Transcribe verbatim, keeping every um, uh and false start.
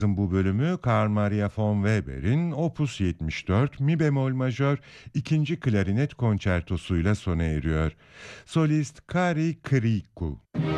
Bu bölümü Carl Maria von Weber'in Opus yetmiş dört Mi bemol majör ikinci klarinet konçertosuyla sona eriyor. Solist Kari Kirikou.